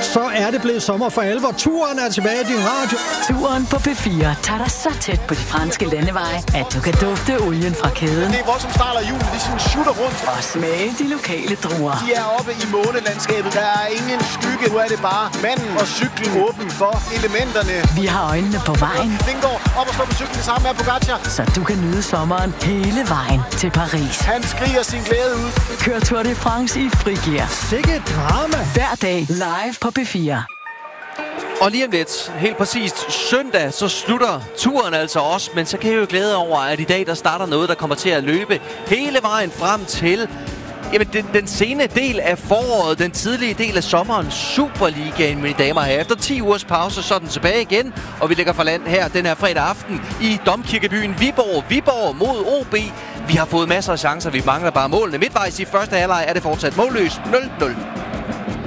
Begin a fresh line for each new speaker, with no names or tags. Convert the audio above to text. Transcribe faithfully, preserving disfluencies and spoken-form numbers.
så er det blevet sommer for alvor. Turen er tilbage i din radio.
Turen på P fire tager dig så tæt på de franske landeveje, at du kan dufte olien fra kæden.
Det er vores, som starter julen. De sådan shooter rundt.
Og smage de lokale druer.
De er oppe i månelandskabet. Der er ingen skygge. Nu er det bare manden og cyklen åben for elementerne.
Vi har øjnene på vejen.
Vingård op og stå på cyklen sammen med Pogacar.
Så du kan nyde sommeren hele vejen til Paris.
Han skriger sin glæde ud.
Kør Tour de France i frigear.
Sikke drama.
Hver dag live på P fire.
Og lige om lidt, helt præcist søndag, så slutter turen altså også. Men så kan jeg jo glæde over, at i dag der starter noget, der kommer til at løbe hele vejen frem til jamen, den, den sene del af foråret, den tidlige del af sommeren, Superligaen, mine damer og herrer. Efter ti ugers pause, så er den tilbage igen, og vi lægger for land her den her fredag aften i Domkirkebyen Viborg. Viborg mod O B. Vi har fået masser af chancer, vi mangler bare målene. Midtvejs i første halvleg er det fortsat målløst nul nul.